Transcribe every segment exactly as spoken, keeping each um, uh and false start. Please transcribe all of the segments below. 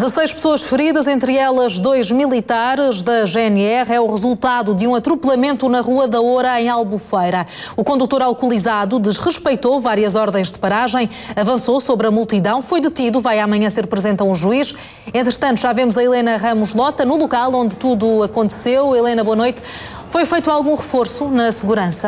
dezasseis pessoas feridas, entre elas dois militares da G N R, é o resultado de um atropelamento na Rua da Oura, em Albufeira. O condutor alcoolizado desrespeitou várias ordens de paragem, avançou sobre a multidão, foi detido, vai amanhã ser presente a um juiz. Entretanto, já vemos a Helena Ramos Lota no local onde tudo aconteceu. Helena, boa noite. Foi feito algum reforço na segurança?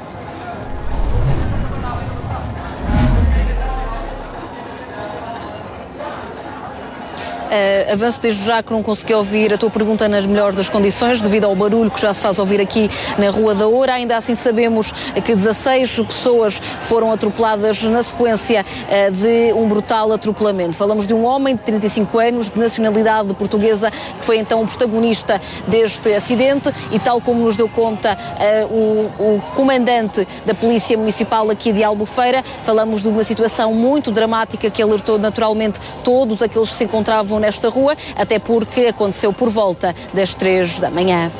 Uh, avanço desde já que não consegui ouvir a tua pergunta nas melhores das condições, devido ao barulho que já se faz ouvir aqui na Rua da Oura. Ainda assim sabemos que dezasseis pessoas foram atropeladas na sequência uh, de um brutal atropelamento. Falamos de um homem de trinta e cinco anos, de nacionalidade portuguesa, que foi então o protagonista deste acidente e, tal como nos deu conta uh, o, o comandante da Polícia Municipal aqui de Albufeira, falamos de uma situação muito dramática que alertou naturalmente todos aqueles que se encontravam nesta rua, até porque aconteceu por volta das três da manhã.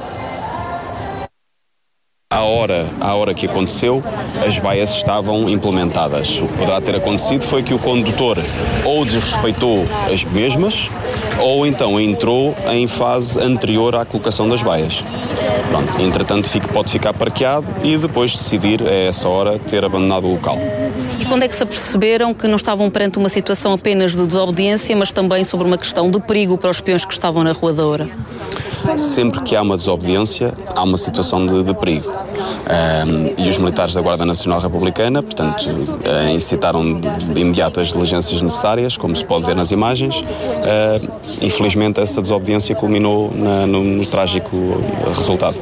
À hora, à hora que aconteceu, as baias estavam implementadas. O que poderá ter acontecido foi que o condutor ou desrespeitou as mesmas, ou então entrou em fase anterior à colocação das baias. Pronto, entretanto pode ficar parqueado e depois decidir, a essa hora, ter abandonado o local. E quando é que se aperceberam que não estavam perante uma situação apenas de desobediência, mas também sobre uma questão de perigo para os peões que estavam na Rua da Oura? Sempre que há uma desobediência, há uma situação de, de perigo. Um, e os militares da Guarda Nacional Republicana, portanto, uh, incitaram de imediato as diligências necessárias, como se pode ver nas imagens. Uh, infelizmente, essa desobediência culminou na, no, no trágico resultado.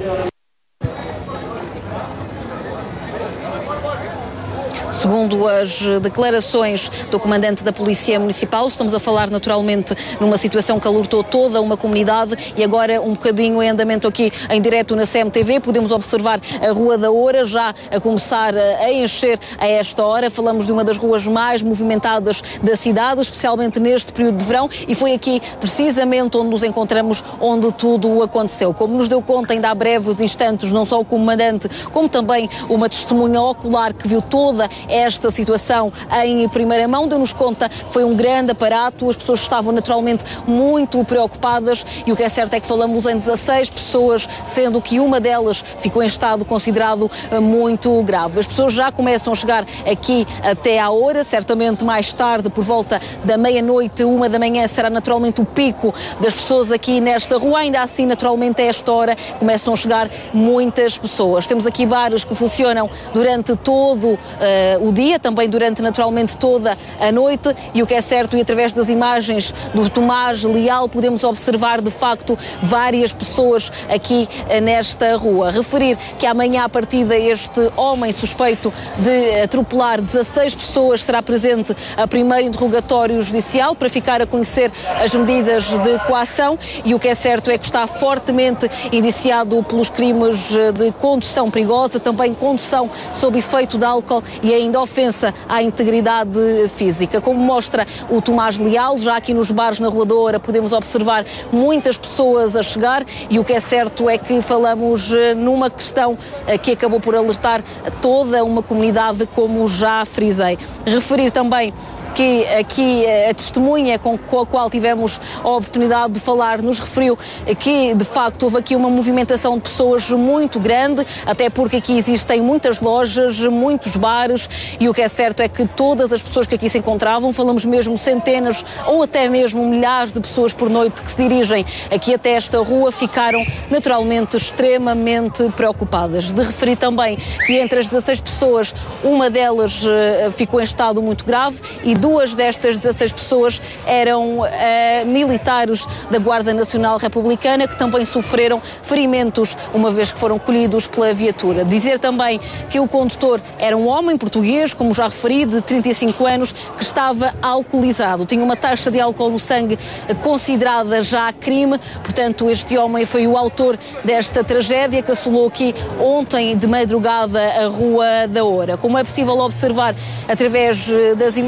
Segundo as declarações do comandante da Polícia Municipal, estamos a falar naturalmente numa situação que alertou toda uma comunidade e agora um bocadinho em andamento aqui em direto na C M T V. Podemos observar a Rua da Oura já a começar a encher a esta hora. Falamos de uma das ruas mais movimentadas da cidade, especialmente neste período de verão, e foi aqui precisamente onde nos encontramos, onde tudo aconteceu. Como nos deu conta ainda há breves instantes, não só o comandante, como também uma testemunha ocular que viu toda esta situação em primeira mão, deu-nos conta que foi um grande aparato, as pessoas estavam naturalmente muito preocupadas e o que é certo é que falamos em dezasseis pessoas, sendo que uma delas ficou em estado considerado muito grave. As pessoas já começam a chegar aqui até à hora, certamente mais tarde, por volta da meia-noite, uma da manhã, será naturalmente o pico das pessoas aqui nesta rua. Ainda assim, naturalmente, a esta hora começam a chegar muitas pessoas. Temos aqui bares que funcionam durante todo uh, o dia, também durante naturalmente toda a noite, e o que é certo, e através das imagens do Tomás Leal podemos observar de facto várias pessoas aqui nesta rua. Referir que amanhã, à partida, este homem suspeito de atropelar dezasseis pessoas será presente a primeiro interrogatório judicial para ficar a conhecer as medidas de coação, e o que é certo é que está fortemente indiciado pelos crimes de condução perigosa, também condução sob efeito de álcool e ainda ofensa à integridade física. Como mostra o Tomás Leal, já aqui nos bares na Rua da Oura podemos observar muitas pessoas a chegar, e o que é certo é que falamos numa questão que acabou por alertar toda uma comunidade, como já frisei. Referir também que aqui a testemunha com a qual tivemos a oportunidade de falar nos referiu que, de facto, houve aqui uma movimentação de pessoas muito grande, até porque aqui existem muitas lojas, muitos bares, e o que é certo é que todas as pessoas que aqui se encontravam, falamos mesmo centenas ou até mesmo milhares de pessoas por noite que se dirigem aqui até esta rua, ficaram naturalmente extremamente preocupadas. De referir também que entre as dezasseis pessoas, uma delas uh, ficou em estado muito grave e duas destas dezasseis pessoas eram uh, militares da Guarda Nacional Republicana que também sofreram ferimentos uma vez que foram colhidos pela viatura. Dizer também que o condutor era um homem português, como já referi, de trinta e cinco anos, que estava alcoolizado. Tinha uma taxa de álcool no sangue considerada já crime, portanto este homem foi o autor desta tragédia que assolou aqui ontem de madrugada a Rua da Oura. Como é possível observar através das imagens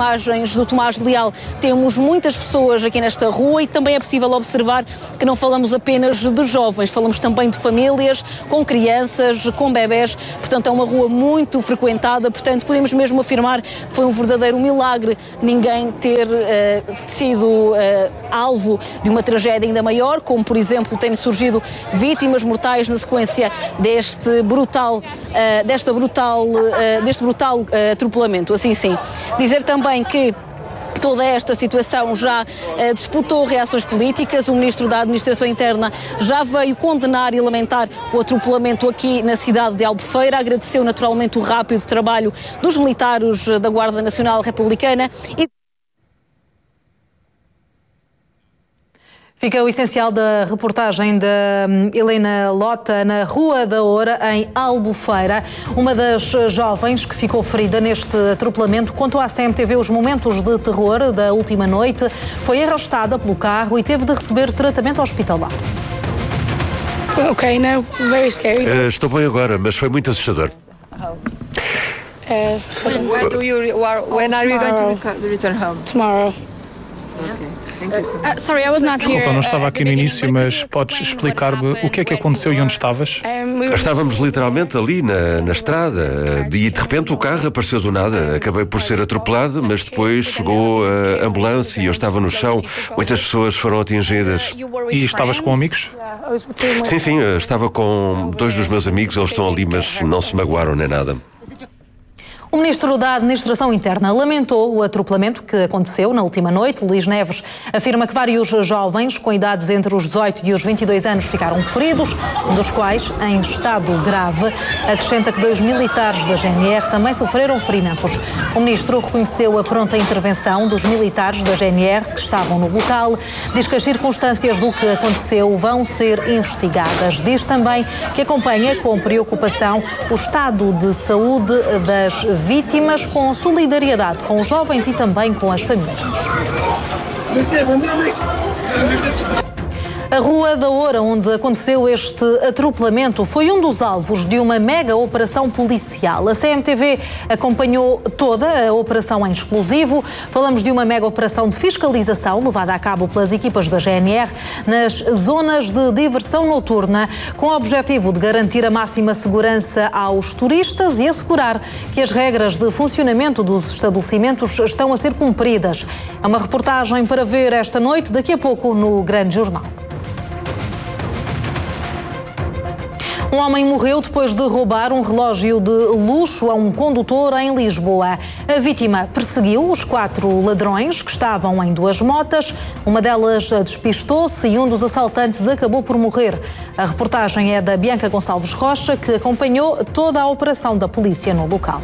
jovens do Tomás Leal. Temos muitas pessoas aqui nesta rua e também é possível observar que não falamos apenas dos jovens, falamos também de famílias, com crianças, com bebés. Portanto, é uma rua muito frequentada, portanto, podemos mesmo afirmar que foi um verdadeiro milagre ninguém ter uh, sido uh, alvo de uma tragédia ainda maior, como, por exemplo, têm surgido vítimas mortais na sequência deste brutal, uh, desta brutal, uh, deste brutal uh, atropelamento, assim sim. Dizer também que toda esta situação já eh, disputou reações políticas. O Ministro da Administração Interna já veio condenar e lamentar o atropelamento aqui na cidade de Albufeira. Agradeceu naturalmente o rápido trabalho dos militares da Guarda Nacional Republicana. E... Fica o essencial da reportagem da Helena Lota na Rua da Oura, em Albufeira. Uma das jovens que ficou ferida neste atropelamento contou à C M T V os momentos de terror da última noite. Foi arrastada pelo carro e teve de receber tratamento hospitalar. Ok, now very scary. Uh, estou bem agora, mas foi muito assustador. Uh, When do you when are you going to return home? Tomorrow. Uh, sorry, I was not here. Desculpa, não estava aqui no início, mas podes explicar-me o que é que aconteceu e onde estavas? Estávamos literalmente ali na, na estrada e de repente o carro apareceu do nada. Acabei por ser atropelado, mas depois chegou a ambulância e eu estava no chão. Muitas pessoas foram atingidas. E estavas com amigos? Sim, sim, estava com dois dos meus amigos, eles estão ali, mas não se magoaram nem nada. O Ministro da Administração Interna lamentou o atropelamento que aconteceu na última noite. Luís Neves afirma que vários jovens com idades entre os dezoito e os vinte e dois anos ficaram feridos, um dos quais em estado grave. Acrescenta que dois militares da G N R também sofreram ferimentos. O Ministro reconheceu a pronta intervenção dos militares da G N R que estavam no local. Diz que as circunstâncias do que aconteceu vão ser investigadas. Diz também que acompanha com preocupação o estado de saúde das vítimas, com solidariedade com os jovens e também com as famílias. A Rua da Oura, onde aconteceu este atropelamento, foi um dos alvos de uma mega operação policial. A C M T V acompanhou toda a operação em exclusivo. Falamos de uma mega operação de fiscalização levada a cabo pelas equipas da G N R nas zonas de diversão noturna, com o objetivo de garantir a máxima segurança aos turistas e assegurar que as regras de funcionamento dos estabelecimentos estão a ser cumpridas. É uma reportagem para ver esta noite, daqui a pouco, no Grande Jornal. Um homem morreu depois de roubar um relógio de luxo a um condutor em Lisboa. A vítima perseguiu os quatro ladrões que estavam em duas motas. Uma delas despistou-se e um dos assaltantes acabou por morrer. A reportagem é da Bianca Gonçalves Rocha, que acompanhou toda a operação da polícia no local.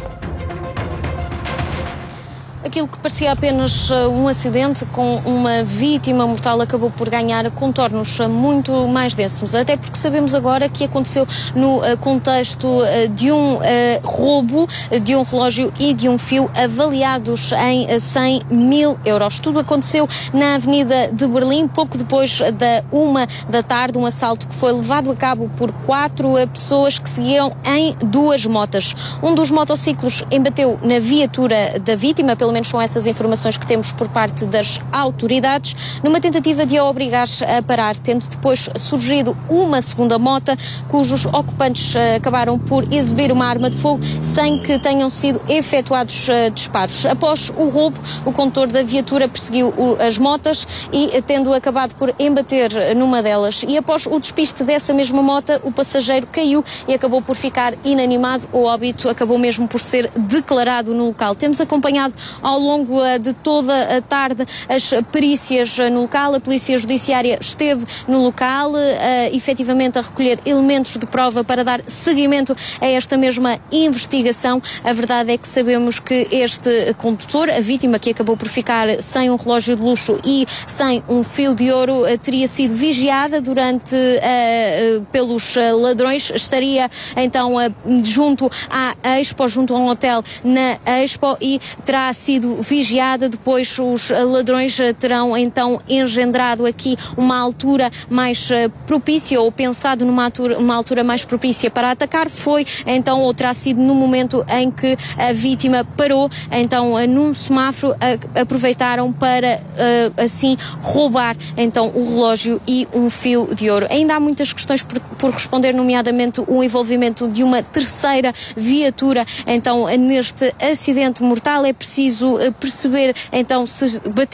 Aquilo que parecia apenas um acidente com uma vítima mortal acabou por ganhar contornos muito mais densos, até porque sabemos agora que aconteceu no contexto de um roubo de um relógio e de um fio avaliados em cem mil euros. Tudo aconteceu na Avenida de Berlim, pouco depois da uma da tarde, um assalto que foi levado a cabo por quatro pessoas que seguiam em duas motas. Um dos motociclos embateu na viatura da vítima, pelo menos são essas informações que temos por parte das autoridades, numa tentativa de a obrigar a parar, tendo depois surgido uma segunda mota, cujos ocupantes acabaram por exibir uma arma de fogo sem que tenham sido efetuados disparos. Após o roubo, o condutor da viatura perseguiu as motas e, tendo acabado por embater numa delas, e após o despiste dessa mesma mota, o passageiro caiu e acabou por ficar inanimado. O óbito acabou mesmo por ser declarado no local. Temos acompanhado ao longo de toda a tarde as perícias no local. A Polícia Judiciária esteve no local, uh, efetivamente a recolher elementos de prova para dar seguimento a esta mesma investigação. A verdade é que sabemos que este condutor, a vítima que acabou por ficar sem um relógio de luxo e sem um fio de ouro, uh, teria sido vigiada durante uh, uh, pelos uh, ladrões. Estaria então uh, junto à Expo, junto a um hotel na Expo, e terá sido sido vigiada. Depois os ladrões terão então engendrado aqui uma altura mais propícia, ou pensado numa altura, uma altura mais propícia para atacar. Foi então, ou terá sido no momento em que a vítima parou, então num semáforo, a, aproveitaram para assim roubar então o relógio e um fio de ouro. Ainda há muitas questões por, por responder, nomeadamente o envolvimento de uma terceira viatura então neste acidente mortal. É preciso perceber então se bater